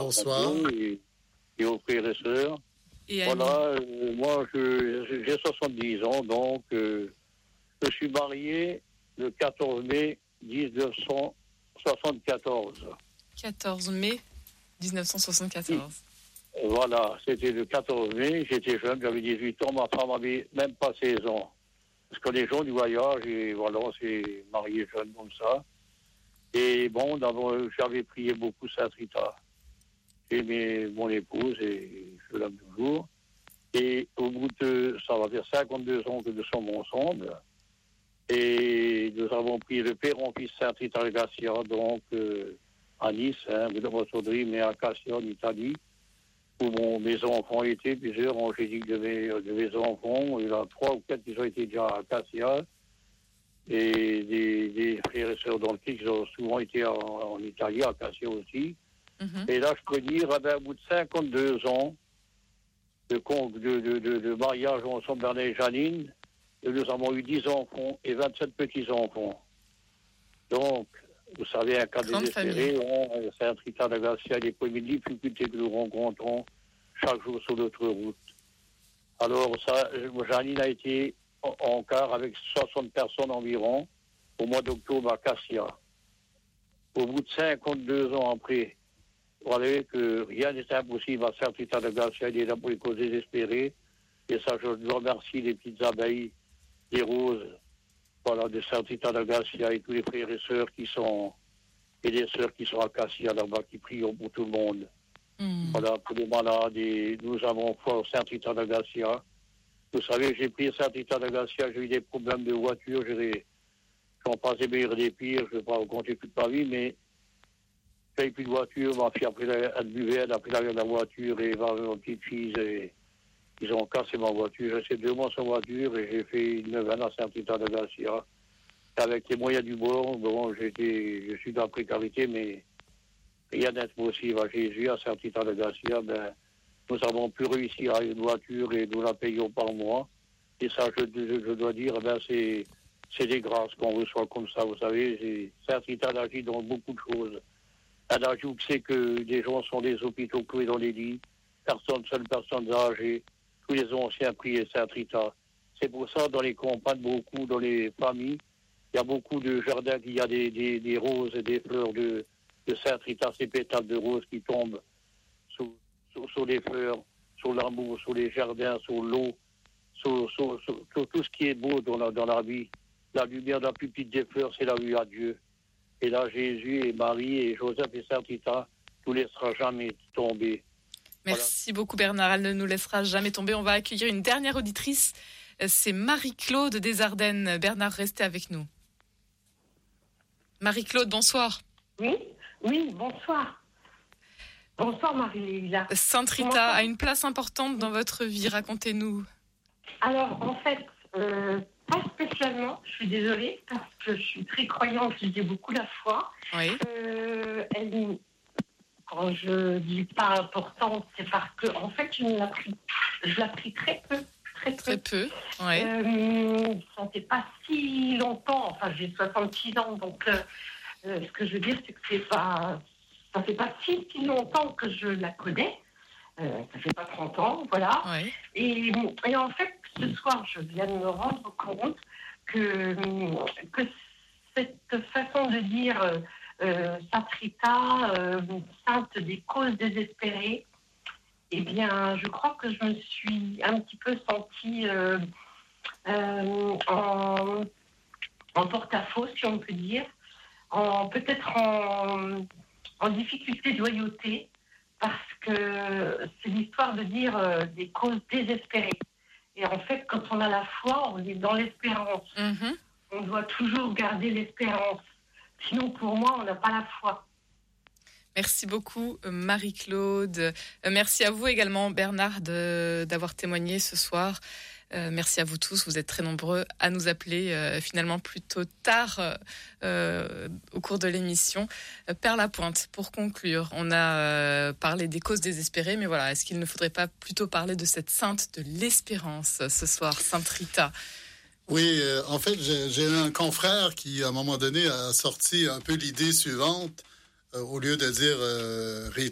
Bonsoir. Et aux frères et sœurs. Voilà, moi, j'ai 70 ans, donc je suis marié le 14 mai 1974. 14 mai 1974. Voilà, c'était le 14 mai, j'étais jeune, j'avais 18 ans, ma femme avait même pas 16 ans. Parce que les gens du voyage, et voilà, on s'est marié jeune comme ça. Et bon, j'avais prié beaucoup Saint-Rita. J'aimais mon épouse et je l'aime toujours. Et au bout de, ça va faire 52 ans que nous sommes ensemble. Et nous avons pris le père en fils Saint-Rita Garcia, donc à Nice, de Vassodry, mais à Cassia, en Italie, où mes enfants étaient, plusieurs, j'ai dit que de mes enfants, il y en a 3 ou 4 qui ont été déjà à Cassia. Et des frères et sœurs dans le Christ, qui ont souvent été en Italie, à Cassia aussi. Mm-hmm. Et là, je peux dire, au bout de 52 ans de mariage ensemble, Bernard et Janine, nous avons eu 10 enfants et 27 petits-enfants. Donc, vous savez, un cas désespéré, Saint-Rita de Garcia, les premières difficultés que nous rencontrons chaque jour sur notre route. Alors, Janine a été en quart avec 60 personnes environ au mois d'octobre à Cassia. Au bout de 52 ans après, vous voyez que rien n'est impossible à Saint-Rita de Garcia, il est là pour les causes désespérées. Et ça, je remercie les petites abeilles, les roses, voilà, de Saint-Rita de Garcia et tous les frères et sœurs qui sont, et les sœurs qui sont à Cassia là-bas, qui prient pour tout le monde. Voilà, pour les malades, et nous avons foi au Saint-Rita de Garcia. Vous savez, j'ai pris Saint-Rita de Garcia, j'ai eu des problèmes de voiture, j'en passais meilleur des pires, je ne vais pas raconter toute ma vie, mais j'ai plus de voiture, ma fille a pris elle buvait, elle a pris la voiture, et ma petite fille, ils ont cassé ma voiture. J'ai resté 2 mois sans voiture, et j'ai fait 9 ans à Saint-Rita de Garcia. Avec les moyens du bord, bon, je suis dans la précarité, mais rien n'est possible à Jésus, à Saint-Rita de Garcia, nous avons pu réussir à une voiture et nous la payons par mois. Et ça, je dois dire, c'est des grâces qu'on reçoit comme ça, vous savez. Saint-Rita agit dans beaucoup de choses. Elle agit où c'est que des gens sont des hôpitaux cloués dans les lits, seules personnes âgées, tous les anciens prient Saint-Rita. C'est pour ça, dans les campagnes, beaucoup, dans les familles, il y a beaucoup de jardins, il y a des roses et des fleurs de Saint-Rita, ces pétales de roses qui tombent sur les fleurs, sur l'amour, sur les jardins, sur l'eau, sur tout ce qui est beau dans la vie. La lumière la plus petite des fleurs, c'est la vue à Dieu. Et là, Jésus et Marie et Joseph et Saint-Rita ne nous laissera jamais tomber. Merci beaucoup Bernard, elle ne nous laissera jamais tomber. On va accueillir une dernière auditrice, c'est Marie-Claude des Ardennes. Bernard, restez avec nous. Marie-Claude, bonsoir. Oui, bonsoir. Bonsoir Marie-Lila. Saint-Rita a une place importante dans votre vie, racontez-nous. Alors en fait, pas spécialement, je suis désolée, parce que je suis très croyante, je dis beaucoup la foi. Oui. Quand je dis pas importante, c'est parce que en fait, je la prie très peu. Très peu, oui. Ça fait pas si longtemps, enfin j'ai 66 ans, donc ce que je veux dire, c'est que ça fait pas si longtemps que je la connais. Ça fait pas 30 ans, voilà. Oui. Et en fait, ce soir, je viens de me rendre compte que cette façon de dire Saint-Rita, sainte des causes désespérées, eh bien, je crois que je me suis un petit peu sentie en porte-à-faux, si on peut dire, peut-être en difficulté de loyauté, parce que c'est l'histoire de dire des causes désespérées. Et en fait, quand on a la foi, on est dans l'espérance. Mm-hmm. On doit toujours garder l'espérance. Sinon, pour moi, on n'a pas la foi. Merci beaucoup Marie-Claude. Merci à vous également Bernard d'avoir témoigné ce soir. Merci à vous tous, vous êtes très nombreux à nous appeler finalement plutôt tard au cours de l'émission. Père Lapointe, pour conclure, on a parlé des causes désespérées, mais voilà, est-ce qu'il ne faudrait pas plutôt parler de cette sainte de l'espérance ce soir, Sainte Rita ? Oui, en fait, j'ai un confrère qui, à un moment donné, a sorti un peu l'idée suivante. Au lieu de dire